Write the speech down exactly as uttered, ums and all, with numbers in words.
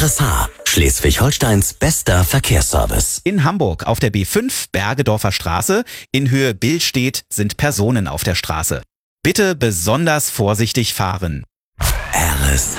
R S H, Schleswig-Holsteins bester Verkehrsservice. In Hamburg auf der B fünf Bergedorfer Straße in Höhe Billstedt sind Personen auf der Straße. Bitte besonders vorsichtig fahren. R S H.